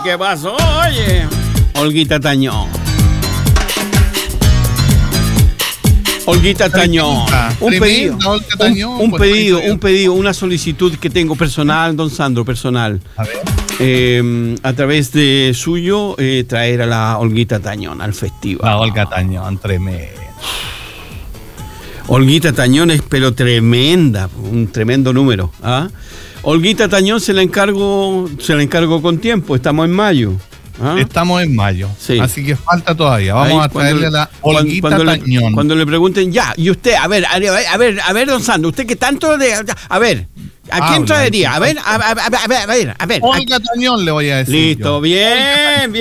¿qué pasó? Oye, Olguita Tañón. Olguita Tañón. Un pedido, una solicitud que tengo personal, don Sandro, personal. A ver. A través de suyo, traer a la Olguita Tañón al festival. La Olga Tañón, tremenda. Olguita Tañón es pero tremenda, un tremendo número. ¿Ah? Olguita Tañón se la encargo con tiempo, estamos en mayo. ¿Ah? Estamos en mayo, sí. Así que falta todavía. Vamos ahí, a traerle a la Olguita Tañón. Cuando le pregunten, ya, y usted, a ver, don Sandro, usted que tanto de... A ver, ¿a quién traería? A ver. Olga Tañón le voy a decir. Listo, bien.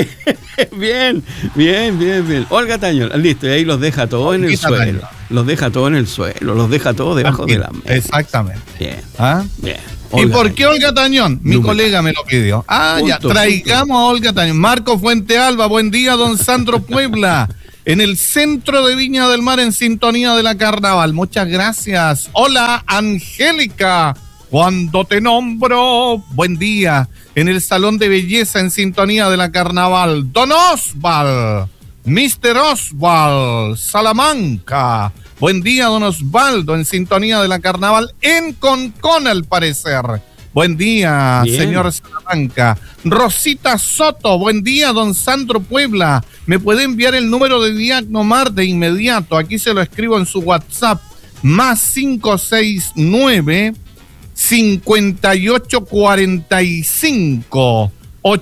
Olga Tañón, listo, y ahí los deja todos en el suelo. Los deja todos en el suelo, los deja todos debajo de la mesa. Exactamente. Bien. ¿Ah? Bien. ¿Y por qué Olga Tañón? Mi colega me lo pidió. Traigamos a Olga Tañón. Marco Fuente Alba, buen día, don Sandro Puebla. En el centro de Viña del Mar, en sintonía de la carnaval. Muchas gracias. Hola, Angélica. Cuando te nombro, buen día. En el salón de belleza, en sintonía de la carnaval. Don Osval, Mr. Osval, Salamanca. Buen día, don Osvaldo, en sintonía de la carnaval, en Concón, al parecer. Buen día, bien, señor Salamanca. Rosita Soto, buen día, don Sandro Puebla. ¿Me puede enviar el número de Diagnomar de inmediato? Aquí se lo escribo en su WhatsApp. Más 569 5845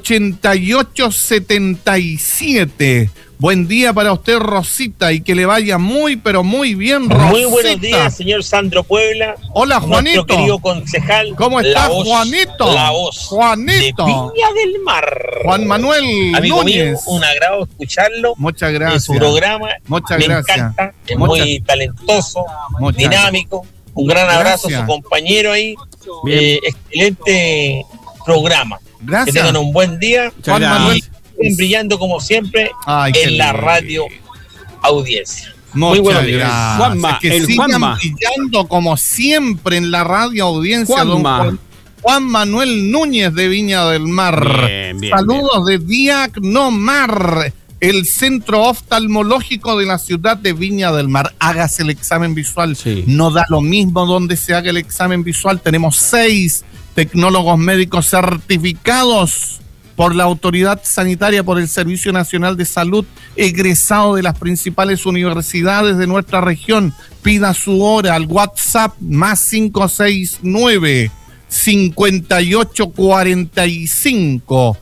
8877. Buen día para usted, Rosita, y que le vaya muy, pero muy bien, Rosita. Muy buenos días, señor Sandro Puebla. Hola, Juanito. Nuestro querido concejal. ¿Cómo estás, Juanito? La voz Juanito. de Viña del Mar. Juan Manuel Amigo Núñez. mío, un agrado escucharlo. Muchas gracias. En su programa. Muchas Me gracias. encanta. Es muy talentoso, dinámico. Un gran abrazo a su compañero ahí. Excelente programa. Gracias. Que tengan un buen día. Juan Manuel. Brillando como siempre en la radio audiencia. Muy buenos días. Juanma, que sigan brillando como siempre en la radio audiencia. Juan Manuel Núñez de Viña del Mar. Bien, Saludos de Diagnomar, el centro oftalmológico de la ciudad de Viña del Mar. Hágase el examen visual. Sí. No da lo mismo donde se haga el examen visual. Tenemos 6 tecnólogos médicos certificados por la autoridad sanitaria, por el Servicio Nacional de Salud, egresado de las principales universidades de nuestra región. Pida su hora al WhatsApp más 569 5845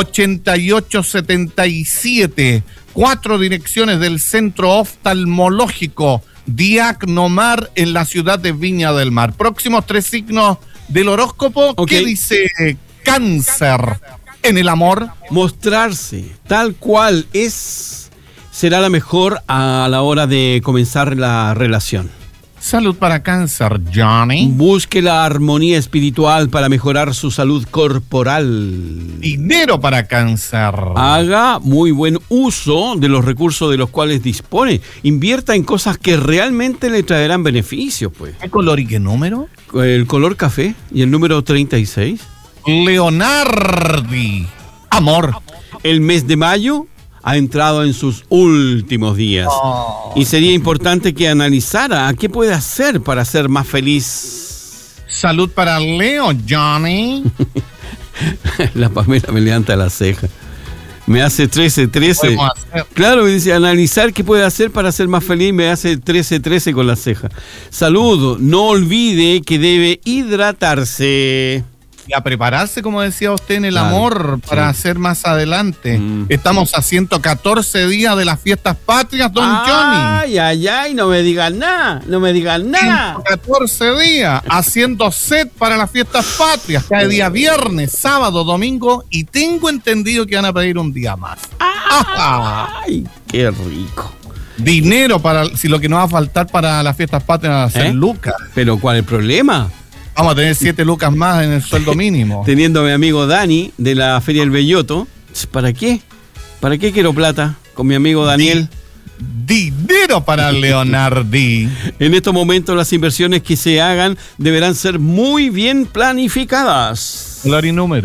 8877. 4 direcciones del Centro Oftalmológico Diagnomar en la ciudad de Viña del Mar. Próximos 3 signos del horóscopo. Okay. ¿Qué dice Cáncer? En el amor, mostrarse tal cual es será la mejor a la hora de comenzar la relación. Salud para Cáncer, Johnny. Busque la armonía espiritual para mejorar su salud corporal. Dinero para Cáncer. Haga muy buen uso de los recursos de los cuales dispone. Invierta en cosas que realmente le traerán beneficios, pues. ¿Qué color y qué número? El color café y el número 36. Leonardi. Amor. El mes de mayo ha entrado en sus últimos días. Y sería importante que analizara qué puede hacer para ser más feliz. Salud para Leo, Johnny. La Pamela me levanta la ceja. Me hace 13. Claro, me dice analizar qué puede hacer para ser más feliz. Me hace 13 con la ceja. Saludo. No olvide que debe hidratarse. Y a prepararse, como decía usted, en el amor para hacer más adelante. Estamos a 114 días de las fiestas patrias, don Johnny. Ay, no me digan nada. 114 días haciendo set para las fiestas patrias. Cada día viernes, sábado, domingo. Y tengo entendido que van a pedir un día más. Ay, qué rico. Dinero para, si lo que nos va a faltar para las fiestas patrias va a ser lucas. ¿Pero cuál es el problema? Vamos a tener 7 lucas más en el sueldo mínimo. Teniendo a mi amigo Dani de la Feria del Belloto. ¿Para qué? ¿Para qué quiero plata con mi amigo Daniel? Dinero para Leonardi. En estos momentos las inversiones que se hagan deberán ser muy bien planificadas. Color y número.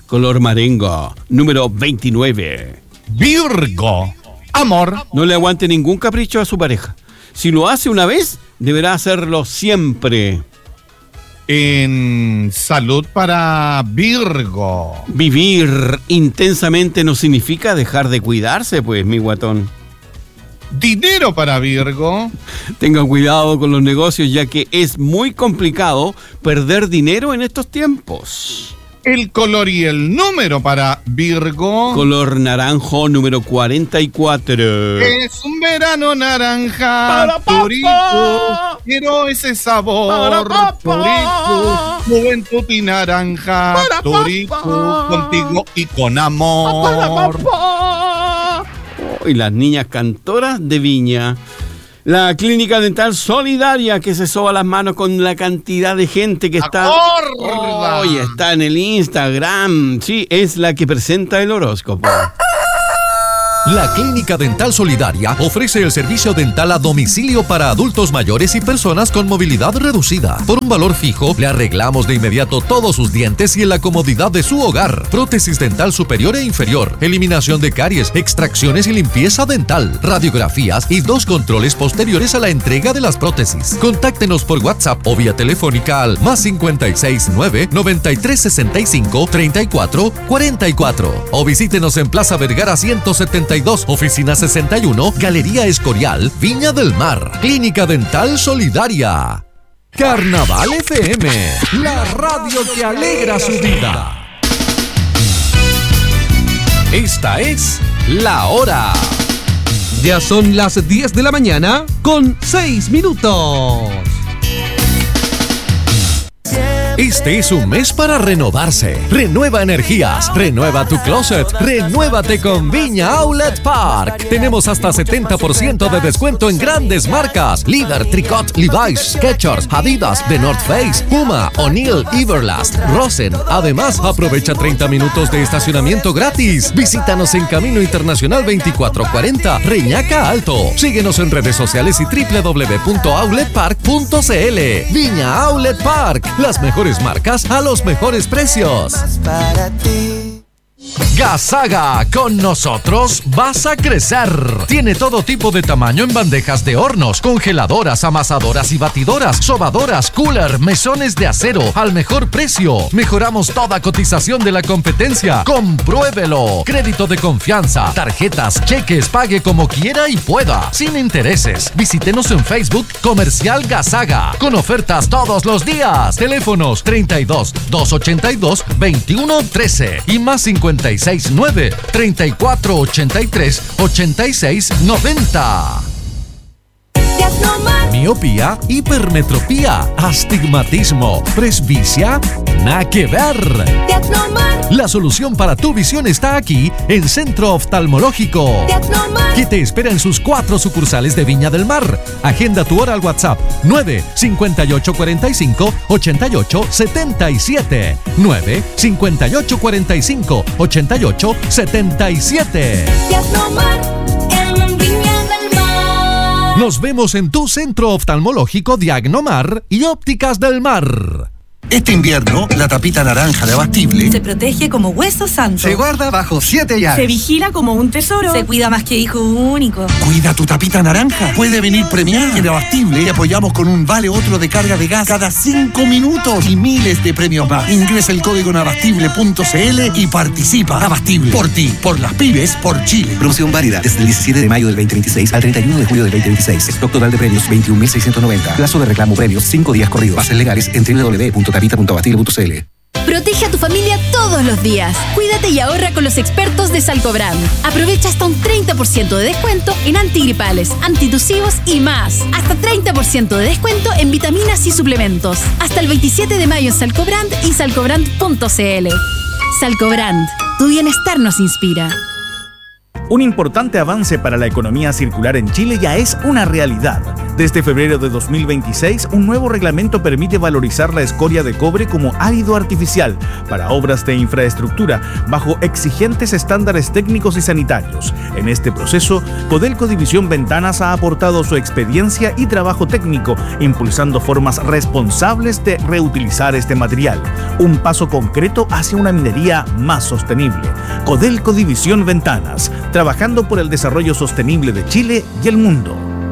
color marengo, número 29. Virgo, amor. No le aguante ningún capricho a su pareja. Si lo hace una vez, deberá hacerlo siempre. En salud para Virgo. Vivir intensamente no significa dejar de cuidarse, pues, mi guatón. Dinero para Virgo. Tenga cuidado con los negocios, ya que es muy complicado perder dinero en estos tiempos. El color y el número para Virgo. Color naranjo, número 44. Es un verano naranja, Torico. Quiero ese sabor, Torico. Juventud y naranja, Torico. Contigo y con amor. Y las niñas cantoras de Viña. La Clínica Dental Solidaria, que se soba las manos con la cantidad de gente que está... Hoy está en el Instagram. Sí, es la que presenta el horóscopo. La Clínica Dental Solidaria ofrece el servicio dental a domicilio para adultos mayores y personas con movilidad reducida. Por un valor fijo, le arreglamos de inmediato todos sus dientes y en la comodidad de su hogar. Prótesis dental superior e inferior, eliminación de caries, extracciones y limpieza dental, radiografías y 2 controles posteriores a la entrega de las prótesis. Contáctenos por WhatsApp o vía telefónica al +56 9 93 65 34 44 o visítenos en Plaza Vergara 172, Oficina 61, Galería Escorial, Viña del Mar. Clínica Dental Solidaria. Carnaval FM, la radio que alegra su vida. Esta es La Hora. Ya son las 10 de la mañana con 6 minutos. Este es un mes para renovarse. Renueva energías, renueva tu closet, renuévate con Viña Outlet Park. Tenemos hasta 70% de descuento en grandes marcas: Líder, Tricot, Levi's, Skechers, Adidas, The North Face, Puma, O'Neill, Everlast, Rosen. Además, aprovecha 30 minutos de estacionamiento gratis. Visítanos en Camino Internacional 2440, Reñaca Alto. Síguenos en redes sociales y www.outletpark.cl. Viña Outlet Park, las mejores marcas a los mejores precios. Gasaga, con nosotros vas a crecer. Tiene todo tipo de tamaño en bandejas de hornos, congeladoras, amasadoras y batidoras, sobadoras, cooler, mesones de acero al mejor precio. Mejoramos toda cotización de la competencia. Compruébelo. Crédito de confianza, tarjetas, cheques, pague como quiera y pueda, sin intereses. Visítenos en Facebook Comercial Gasaga, con ofertas todos los días. Teléfonos 32 282 2113 y más 56 9 34 83 86 90. Miopía, hipermetropía, astigmatismo, presbicia, nada que ver. La solución para tu visión está aquí en Centro Oftalmológico, que te espera en sus 4 sucursales de Viña del Mar. Agenda tu hora al WhatsApp 9 58 45 88 77 9 58 45 88 77. Nos vemos en tu centro oftalmológico Diagnomar y Ópticas del Mar. Este invierno, la tapita naranja de Abastible se protege como hueso santo. Se guarda bajo 7 llaves. Se vigila como un tesoro. Se cuida más que hijo único. Cuida tu tapita naranja. Puede venir premiada. En Abastible te apoyamos con un vale otro de carga de gas cada 5 minutos y miles de premios más. Ingresa el código en abastible.cl y participa. Abastible. Por ti, por las pymes, por Chile. Promoción válida desde el 17 de mayo del 2026 al 31 de julio del 2026. Stock total de premios 21.690. Plazo de reclamo premios 5 días corridos. Bases legales en www.tapita.abastible.cl. Protege a tu familia todos los días. Cuídate y ahorra con los expertos de Salcobrand. Aprovecha hasta un 30% de descuento en antigripales, antitusivos y más. Hasta 30% de descuento en vitaminas y suplementos. Hasta el 27 de mayo en Salcobrand y salcobrand.cl. Salcobrand, tu bienestar nos inspira. Un importante avance para la economía circular en Chile ya es una realidad. Desde febrero de 2026, un nuevo reglamento permite valorizar la escoria de cobre como árido artificial para obras de infraestructura bajo exigentes estándares técnicos y sanitarios. En este proceso, Codelco División Ventanas ha aportado su experiencia y trabajo técnico, impulsando formas responsables de reutilizar este material. Un paso concreto hacia una minería más sostenible. Codelco División Ventanas, trabajando por el desarrollo sostenible de Chile y el mundo.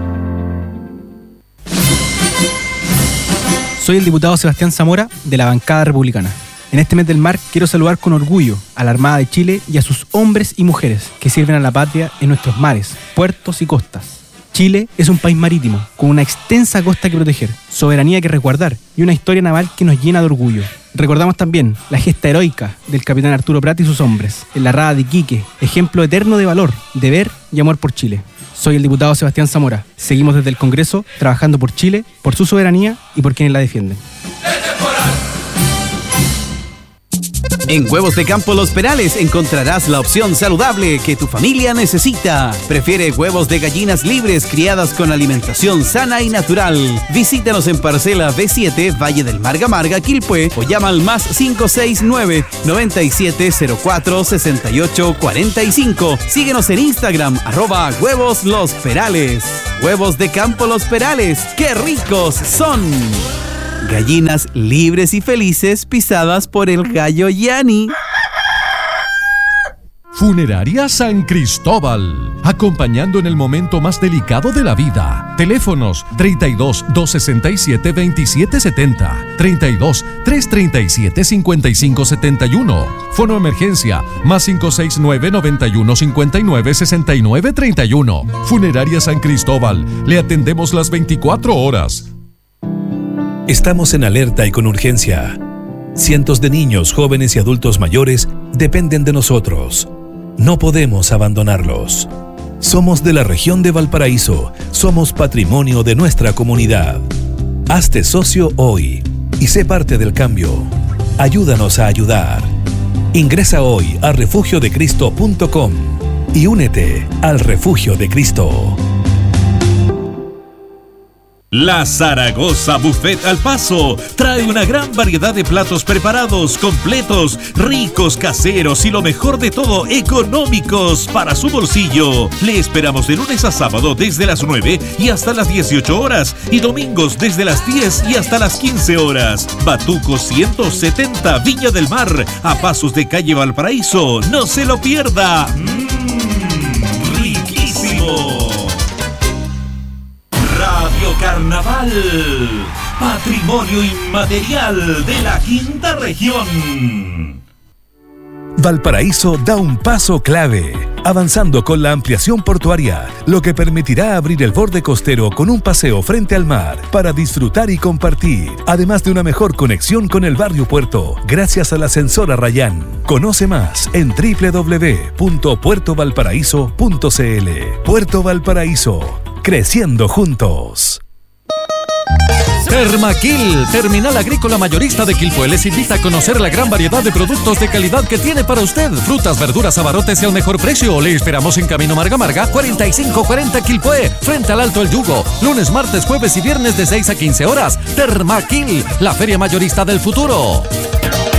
Soy el diputado Sebastián Zamora, de la bancada republicana. En este mes del mar quiero saludar con orgullo a la Armada de Chile y a sus hombres y mujeres que sirven a la patria en nuestros mares, puertos y costas. Chile es un país marítimo, con una extensa costa que proteger, soberanía que resguardar y una historia naval que nos llena de orgullo. Recordamos también la gesta heroica del capitán Arturo Prat y sus hombres, en la Rada de Iquique, ejemplo eterno de valor, deber y amor por Chile. Soy el diputado Sebastián Zamora. Seguimos desde el Congreso trabajando por Chile, por su soberanía y por quienes la defienden. En Huevos de Campo Los Perales encontrarás la opción saludable que tu familia necesita. Prefiere huevos de gallinas libres criadas con alimentación sana y natural. Visítanos en Parcela B7, Valle del Marga Marga, Quilpué, o llama al más 569-9704-6845. Síguenos en Instagram, @Huevos Los Perales. Huevos de Campo Los Perales, ¡qué ricos son! Gallinas libres y felices pisadas por el gallo Yani. Funeraria San Cristóbal, acompañando en el momento más delicado de la vida. Teléfonos 32 267 2770, 32 337 5571. Fono emergencia más 569 91 59 69 31. Funeraria San Cristóbal, le atendemos las 24 horas. Estamos en alerta y con urgencia. Cientos de niños, jóvenes y adultos mayores dependen de nosotros. No podemos abandonarlos. Somos de la región de Valparaíso. Somos patrimonio de nuestra comunidad. Hazte socio hoy y sé parte del cambio. Ayúdanos a ayudar. Ingresa hoy a refugiodecristo.com y únete al Refugio de Cristo. La Zaragoza Buffet al Paso trae una gran variedad de platos preparados, completos, ricos, caseros y lo mejor de todo, económicos para su bolsillo. Le esperamos de lunes a sábado desde las 9 y hasta las 18 horas y domingos desde las 10 y hasta las 15 horas. Batuco 170, Viña del Mar, a pasos de calle Valparaíso. ¡No se lo pierda! ¡Riquísimo! Radio Carnaval, patrimonio inmaterial de la quinta región. Valparaíso da un paso clave, avanzando con la ampliación portuaria, lo que permitirá abrir el borde costero con un paseo frente al mar para disfrutar y compartir, además de una mejor conexión con el barrio Puerto, gracias al ascensor Arrayán. Conoce más en www.puertovalparaíso.cl. Puerto Valparaíso, creciendo juntos. Termaquil, Terminal Agrícola Mayorista de Quilpué, les invita a conocer la gran variedad de productos de calidad que tiene para usted. Frutas, verduras, abarrotes y al mejor precio. Le esperamos en Camino Marga Marga, 4540 Quilpué, frente al Alto El Yugo. Lunes, martes, jueves y viernes de 6 a 15 horas. Termaquil, la feria mayorista del futuro.